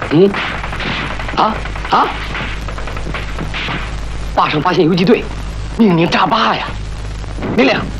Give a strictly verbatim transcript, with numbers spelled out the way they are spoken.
嗯，啊啊！坝上发现游击队，命令炸坝呀！命令。